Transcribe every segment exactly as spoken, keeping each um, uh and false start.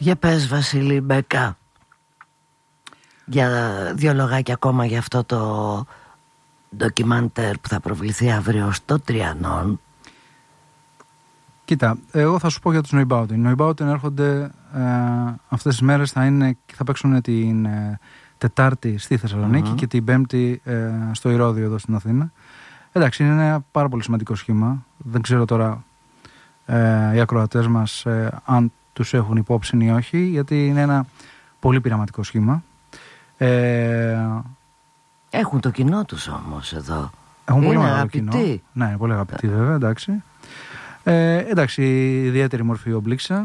Για πες, Βασίλη Μπέκα, για δύο λογάκια ακόμα για αυτό το ντοκιμαντέρ που θα προβληθεί αύριο στο Τριανόν. Κοίτα, εγώ θα σου πω για τους Neubauten. Οι Neubauten έρχονται ε, αυτές τις μέρες, θα, είναι, θα παίξουν την ε, Τετάρτη στη Θεσσαλονίκη mm-hmm. και την Πέμπτη ε, στο Ηρώδειο εδώ στην Αθήνα. Εντάξει, είναι ένα πάρα πολύ σημαντικό σχήμα. Δεν ξέρω τώρα ε, οι ακροατές μας ε, αν τους έχουν υπόψη ή όχι, γιατί είναι ένα πολύ πειραματικό σχήμα. Ε, έχουν το κοινό τους όμως εδώ. Έχουν πολύ μεγάλο κοινό. Ναι, είναι πολύ αγαπητοί βέβαια, εντάξει. Ε, εντάξει, ιδιαίτερη μορφή ομπλίξα.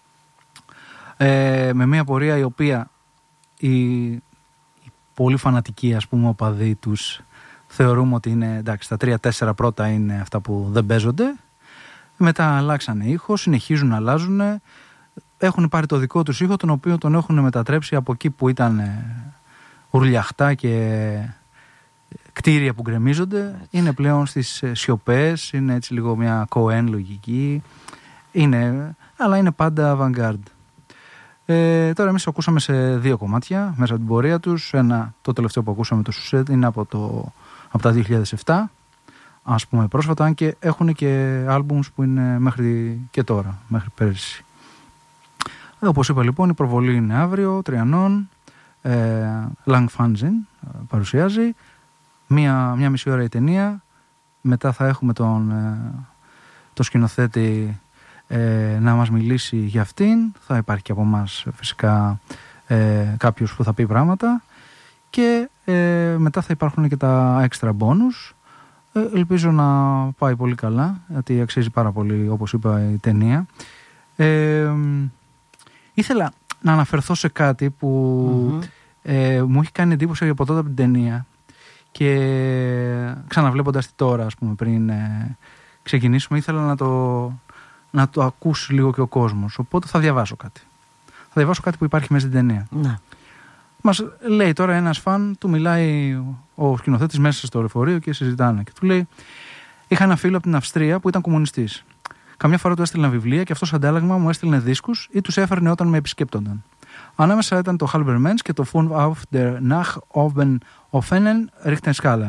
Ε, με μια πορεία η οποία οι, οι πολύ φανατικοί, ας πούμε, οπαδοί τους θεωρούμε ότι είναι, εντάξει, τα τρία-τέσσερα πρώτα είναι αυτά που δεν παίζονται. Μετά αλλάξανε ήχο, συνεχίζουν να αλλάζουν. Έχουν πάρει το δικό τους ήχο, τον οποίο τον έχουν μετατρέψει από εκεί που ήταν ουρλιαχτά και κτίρια που γκρεμίζονται. Είναι πλέον στις σιωπές, είναι έτσι λίγο μια Cohen λογική. Είναι, αλλά είναι πάντα avant-garde. Ε, τώρα εμείς ακούσαμε σε δύο κομμάτια μέσα από την πορεία τους. Ένα, το τελευταίο που ακούσαμε, το Σουσέτ, είναι από, το, από τα δύο χιλιάδες επτά, ας πούμε, πρόσφατα, αν και έχουν και άλμπουμς που είναι μέχρι και τώρα, μέχρι πέρυσι. Ε, όπως είπα λοιπόν, η προβολή είναι αύριο, Τριανόν, ε, Lang Fanzin παρουσιάζει, μία, μία μισή ώρα η ταινία, μετά θα έχουμε τον, ε, το σκηνοθέτη ε, να μας μιλήσει για αυτήν, θα υπάρχει και από εμάς φυσικά ε, κάποιος που θα πει πράγματα και ε, μετά θα υπάρχουν και τα extra bonus. Ε, ελπίζω να πάει πολύ καλά, γιατί αξίζει πάρα πολύ, όπως είπα, η ταινία. Ε, ήθελα να αναφερθώ σε κάτι που mm-hmm. ε, μου έχει κάνει εντύπωση από τότε από την ταινία και ξαναβλέποντας τη τώρα, ας πούμε, πριν ε, ξεκινήσουμε, ήθελα να το, να το ακούσει λίγο και ο κόσμος, οπότε θα διαβάσω κάτι θα διαβάσω κάτι που υπάρχει μέσα στην ταινία. Ναι. Μας λέει τώρα ένας φαν, του μιλάει ο σκηνοθέτης μέσα στο λεωφορείο και συζητάνε και του λέει: είχα ένα φίλο από την Αυστρία που ήταν κομμουνιστής. Καμιά φορά του έστειλαν βιβλία και αυτός αντάλλαγμα μου έστειλε δίσκους ή τους έφερνε όταν με επισκέπτονταν. Ανάμεσα ήταν το Halbermans και το Fun auf der Nach oben offenen Richtenskala.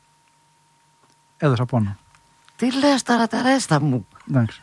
Έδωσα πόνο. Τι λες τώρα, Τερέστα μου. Εντάξει.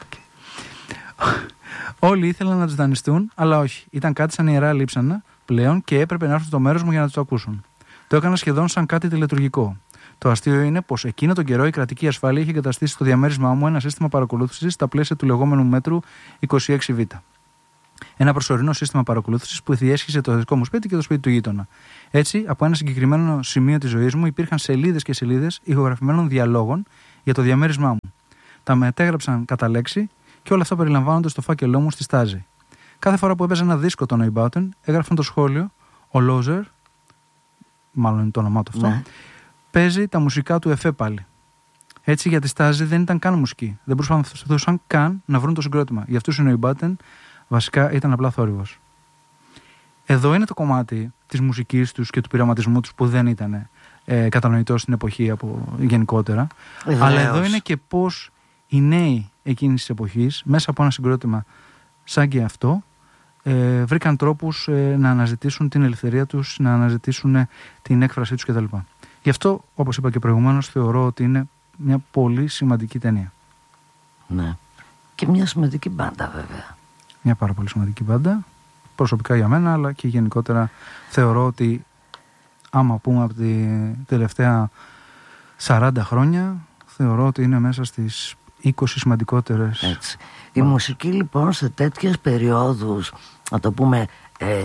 Όλοι ήθελαν να τους δανειστούν, αλλά όχι. Ήταν κάτι σαν ιερά λείψανα πλέον και έπρεπε να έρθουν στο μέρος μου για να τους ακούσουν. Το έκανα σχεδόν σαν κάτι τηλετουργικό. Το αστείο είναι πως εκείνο τον καιρό η κρατική ασφάλεια είχε εγκαταστήσει στο διαμέρισμά μου ένα σύστημα παρακολούθησης στα πλαίσια του λεγόμενου μέτρου είκοσι έξι β. Ένα προσωρινό σύστημα παρακολούθησης που διέσχιζε το δικό μου σπίτι και το σπίτι του γείτονα. Έτσι, από ένα συγκεκριμένο σημείο της ζωής μου υπήρχαν σελίδες και σελίδες ηχογραφημένων διαλόγων για το διαμέρισμά μου. Τα μετέγραψαν κατά λέξη και όλα αυτά περιλαμβάνονται στο φάκελό μου στη στάζη. Κάθε φορά που έπαιζε ένα δίσκο των Neubauten, έγραφαν το σχόλιο: ο Λόζερ, μάλλον είναι το όνομά του αυτό, ναι, παίζει τα μουσικά του εφέ πάλι. Έτσι, για τη στάζη δεν ήταν καν μουσική. Δεν προσπαθούσαν καν να βρουν το συγκρότημα. Για αυτούς οι Neubauten βασικά ήταν απλά θόρυβος. Εδώ είναι το κομμάτι της μουσικής τους και του πειραματισμού τους που δεν ήταν ε, κατανοητό στην εποχή από, γενικότερα. Βεβαίως. Αλλά εδώ είναι και πώς οι νέοι εκείνης της εποχής, μέσα από ένα συγκρότημα σαν και αυτό, ε, βρήκαν τρόπους ε, να αναζητήσουν την ελευθερία τους, να αναζητήσουν ε, την έκφρασή τους κτλ. Γι' αυτό, όπως είπα και προηγουμένως, θεωρώ ότι είναι μια πολύ σημαντική ταινία. Ναι. Και μια σημαντική μπάντα, βέβαια. Μια πάρα πολύ σημαντική μπάντα. Προσωπικά για μένα, αλλά και γενικότερα θεωρώ ότι άμα πούμε από τη τελευταία σαράντα χρόνια, θεωρώ ότι είναι μέσα στις είκοσι σημαντικότερες. Έτσι. Η μουσική λοιπόν σε τέτοιες περιόδους, να το πούμε, ε,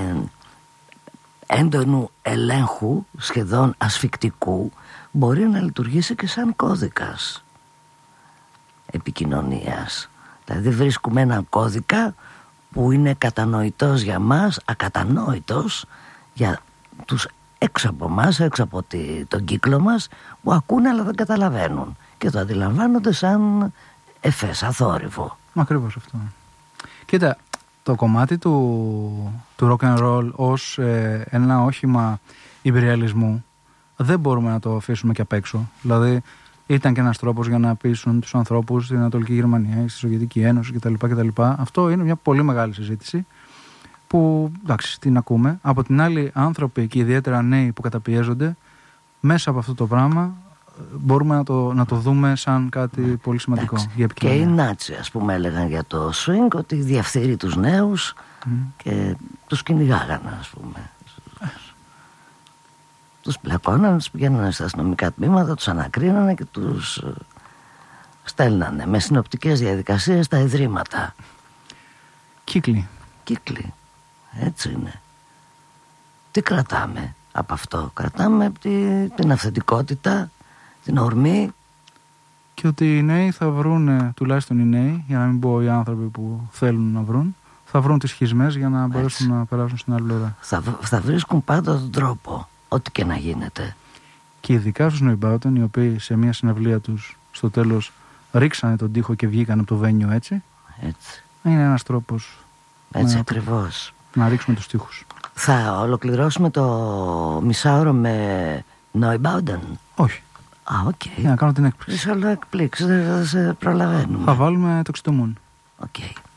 έντονου ελέγχου, σχεδόν ασφικτικού, μπορεί να λειτουργήσει και σαν κώδικας επικοινωνίας. Δηλαδή βρίσκουμε έναν κώδικα που είναι κατανοητός για μας, ακατανόητος για τους έξω από μας, έξω από τη, τον κύκλο μας, που ακούνε αλλά δεν καταλαβαίνουν και το αντιλαμβάνονται σαν εφέ, σαν θόρυβο. Ακριβώς αυτό. Κοίτα, το κομμάτι του, του rock and roll ως ε, ένα όχημα υπεριαλισμού δεν μπορούμε να το αφήσουμε και απ' έξω. Δηλαδή ήταν και ένας τρόπος για να πείσουν τους ανθρώπους στην Ανατολική Γερμανία ή στη Σοβιετική Ένωση κτλ. κτλ. Αυτό είναι μια πολύ μεγάλη συζήτηση που εντάξει την ακούμε. Από την άλλη άνθρωποι και ιδιαίτερα νέοι που καταπιέζονται, μέσα από αυτό το πράγμα μπορούμε να το, να το δούμε σαν κάτι ναι. πολύ σημαντικό. Εντάξει. Για και οι Νάτσι ας πούμε έλεγαν για το swing ότι διαφθείρει τους νέους mm. και τους κυνηγάγανε ας πούμε. Τους πλακώνανε, τους πηγαίνανε στα αστυνομικά τμήματα, τους ανακρίνανε και τους στέλνανε με συνοπτικές διαδικασίες στα ιδρύματα. Κύκλοι. Κύκλοι. Έτσι είναι. Τι κρατάμε από αυτό? Κρατάμε από τη, την αυθεντικότητα, την ορμή. Και ότι οι νέοι θα βρουν, τουλάχιστον οι νέοι, για να μην πω οι άνθρωποι που θέλουν να βρουν, θα βρουν τις σχισμές για να μπορέσουν να περάσουν στην άλλη πλευρά. Θα, θα βρίσκουν πάντα τον τρόπο, ό,τι και να γίνεται. Και ειδικά στους Neubauten, οι οποίοι σε μια συναυλία τους στο τέλος ρίξανε τον τοίχο και βγήκαν από το βένιο έτσι. Έτσι. Είναι ένας τρόπος. Έτσι να, ακριβώς. Να ρίξουμε τους τοίχους. Θα ολοκληρώσουμε το μισάωρο με Neubauten? Όχι. Α, οκ. Okay. Για να κάνω την έκπληξη. Είσαι όλο εκπλήξη, δεν σε προλαβαίνουμε. Θα βάλουμε το Ξητομούν. Οκ. Okay.